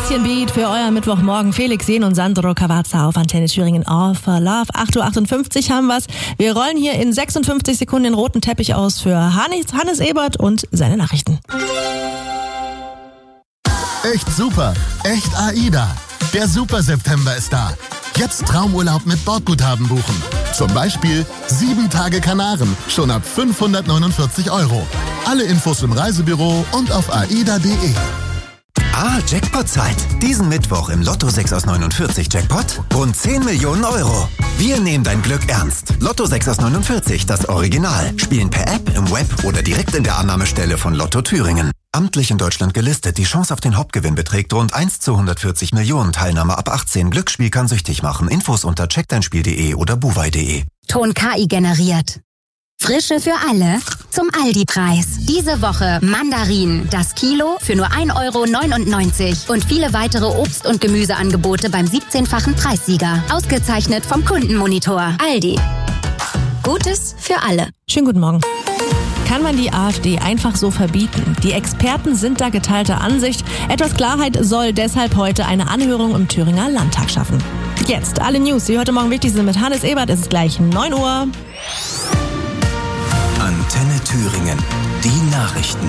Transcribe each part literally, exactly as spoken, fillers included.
Bisschen Beat für euer Mittwochmorgen. Felix Jähn und Sandro Cavazza auf Antenne Thüringen. All for Love. acht Uhr achtundfünfzig haben wir's. Wir rollen hier in sechsundfünfzig Sekunden den roten Teppich aus für Hannes, Hannes Ebert und seine Nachrichten. Echt super. Echt AIDA. Der Super September ist da. Jetzt Traumurlaub mit Bordguthaben buchen. Zum Beispiel sieben Tage Kanaren, schon ab fünfhundertneunundvierzig Euro. Alle Infos im Reisebüro und auf aida punkt de. Ah, Jackpot-Zeit. Diesen Mittwoch im Lotto sechs aus neunundvierzig Jackpot rund zehn Millionen Euro. Wir nehmen dein Glück ernst. Lotto sechs aus neunundvierzig, das Original. Spielen per App, im Web oder direkt in der Annahmestelle von Lotto Thüringen. Amtlich in Deutschland gelistet. Die Chance auf den Hauptgewinn beträgt rund eins zu hundertvierzig Millionen. Teilnahme ab achtzehn. Glücksspiel kann süchtig machen. Infos unter check dein spiel punkt de oder buwei punkt de. Ton K I generiert. Frische für alle zum Aldi-Preis. Diese Woche Mandarinen, das Kilo für nur ein Euro neunundneunzig und viele weitere Obst- und Gemüseangebote beim siebzehnfachen Preissieger. Ausgezeichnet vom Kundenmonitor. Aldi. Gutes für alle. Schönen guten Morgen. Kann man die AfD einfach so verbieten? Die Experten sind da geteilter Ansicht. Etwas Klarheit soll deshalb heute eine Anhörung im Thüringer Landtag schaffen. Jetzt alle News, die heute Morgen wichtig sind mit Hannes Ebert. Es ist gleich neun Uhr. Antenne Thüringen. Die Nachrichten.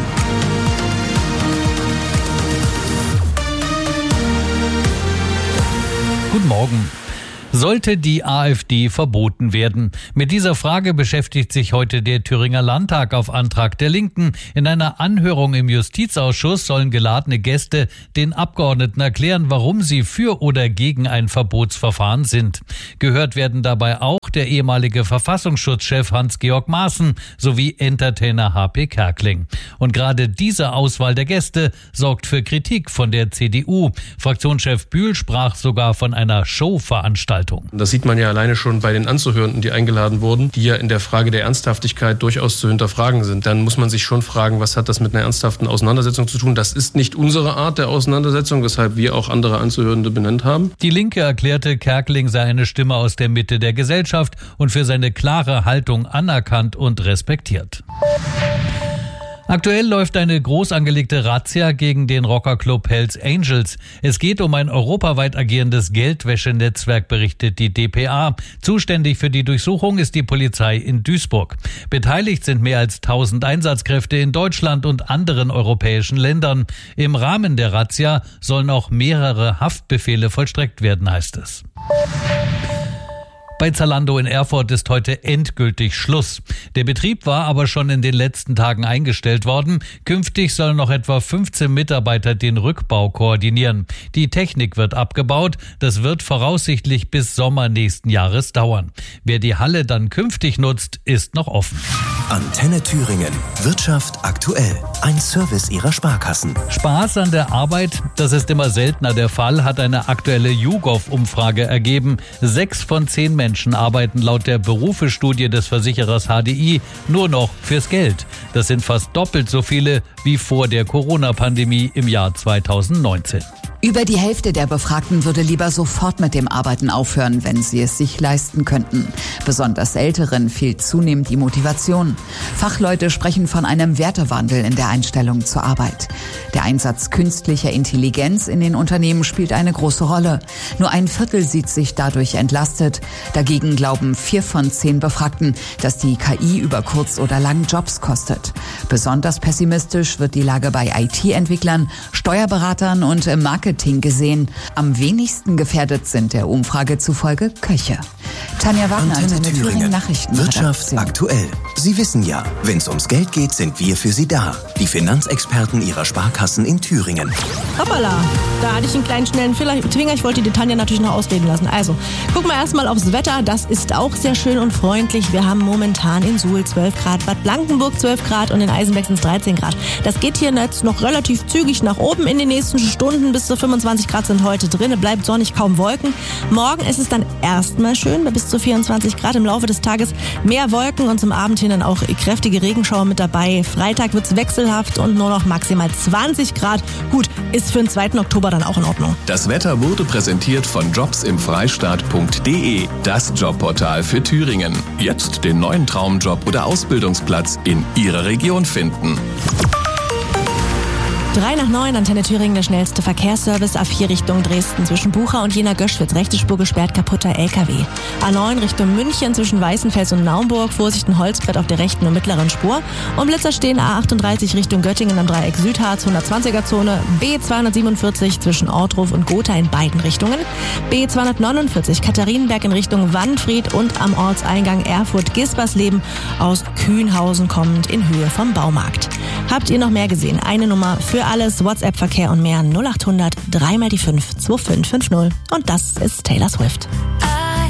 Guten Morgen. Sollte die AfD verboten werden? Mit dieser Frage beschäftigt sich heute der Thüringer Landtag auf Antrag der Linken. In einer Anhörung im Justizausschuss sollen geladene Gäste den Abgeordneten erklären, warum sie für oder gegen ein Verbotsverfahren sind. Gehört werden dabei auch der ehemalige Verfassungsschutzchef Hans-Georg Maaßen sowie Entertainer H P Kerkeling. Und gerade diese Auswahl der Gäste sorgt für Kritik von der C D U. Fraktionschef Bühl sprach sogar von einer Showveranstaltung. Das sieht man ja alleine schon bei den Anzuhörenden, die eingeladen wurden, die ja in der Frage der Ernsthaftigkeit durchaus zu hinterfragen sind. Dann muss man sich schon fragen, was hat das mit einer ernsthaften Auseinandersetzung zu tun? Das ist nicht unsere Art der Auseinandersetzung, weshalb wir auch andere Anzuhörende benannt haben. Die Linke erklärte, Kerkeling sei eine Stimme aus der Mitte der Gesellschaft und für seine klare Haltung anerkannt und respektiert. Aktuell läuft eine groß angelegte Razzia gegen den Rockerclub Hells Angels. Es geht um ein europaweit agierendes Geldwäschenetzwerk, berichtet die d p a. Zuständig für die Durchsuchung ist die Polizei in Duisburg. Beteiligt sind mehr als tausend Einsatzkräfte in Deutschland und anderen europäischen Ländern. Im Rahmen der Razzia sollen auch mehrere Haftbefehle vollstreckt werden, heißt es. Bei Zalando in Erfurt ist heute endgültig Schluss. Der Betrieb war aber schon in den letzten Tagen eingestellt worden. Künftig sollen noch etwa fünfzehn Mitarbeiter den Rückbau koordinieren. Die Technik wird abgebaut. Das wird voraussichtlich bis Sommer nächsten Jahres dauern. Wer die Halle dann künftig nutzt, ist noch offen. Antenne Thüringen. Wirtschaft aktuell. Ein Service ihrer Sparkassen. Spaß an der Arbeit, das ist immer seltener der Fall, hat eine aktuelle YouGov-Umfrage ergeben. Sechs von zehn Menschen Menschen arbeiten laut der Berufestudie des Versicherers H D I nur noch fürs Geld. Das sind fast doppelt so viele wie vor der Corona-Pandemie im Jahr zweitausendneunzehn. Über die Hälfte der Befragten würde lieber sofort mit dem Arbeiten aufhören, wenn sie es sich leisten könnten. Besonders Älteren fehlt zunehmend die Motivation. Fachleute sprechen von einem Wertewandel in der Einstellung zur Arbeit. Der Einsatz künstlicher Intelligenz in den Unternehmen spielt eine große Rolle. Nur ein Viertel sieht sich dadurch entlastet. Dagegen glauben vier von zehn Befragten, dass die K I über kurz oder lang Jobs kostet. Besonders pessimistisch wird die Lage bei I T-Entwicklern, Steuerberatern und im Marketing gesehen. Am wenigsten gefährdet sind der Umfrage zufolge Köche. Tanja Wagner, Antenne Thüringen. Nachrichten. Wirtschaft aktuell. Sie wissen ja, wenn es ums Geld geht, sind wir für Sie da. Die Finanzexperten Ihrer Sparkassen in Thüringen. Hoppala, da hatte ich einen kleinen schnellen Finger. Ich wollte die Tanja natürlich noch ausreden lassen. Also, gucken wir erstmal aufs Wetter. Das ist auch sehr schön und freundlich. Wir haben momentan in Suhl zwölf Grad, Bad Blankenburg zwölf Grad und in Eisenbeck sind es dreizehn Grad. Das geht hier jetzt noch relativ zügig nach oben in den nächsten Stunden. Bis zu fünfundzwanzig Grad sind heute drin. Bleibt sonnig, kaum Wolken. Morgen ist es dann erstmal schön bei bis zu vierundzwanzig Grad. Im Laufe des Tages mehr Wolken und zum Abend hin dann auch kräftige Regenschauer mit dabei. Freitag wird es wechselhaft und nur noch maximal zwanzig Grad. Gut, ist für den zweiten Oktober dann auch in Ordnung. Das Wetter wurde präsentiert von jobs im freistaat punkt de, das Jobportal für Thüringen. Jetzt den neuen Traumjob oder Ausbildungsplatz in Ihrer Region finden. drei nach neun, Antenne Thüringen, der schnellste Verkehrsservice. A vier Richtung Dresden zwischen Bucha und Jena Göschwitz. Rechte Spur gesperrt, kaputter L K W. A neun Richtung München zwischen Weißenfels und Naumburg. Vorsicht, ein Holzbrett auf der rechten und mittleren Spur. Und Blitzer stehen A achtunddreißig Richtung Göttingen am Dreieck Südharz, hundertzwanziger Zone. B zweihundertsiebenundvierzig zwischen Ortruf und Gotha in beiden Richtungen. B zweihundertneunundvierzig Katharinenberg in Richtung Wannfried und am Ortseingang Erfurt-Gispersleben aus Kühnhausen kommend in Höhe vom Baumarkt. Habt ihr noch mehr gesehen? Eine Nummer für alles, WhatsApp-Verkehr und mehr null achthundert drei mal die fünf zwei fünf fünf null. Und das ist Taylor Swift.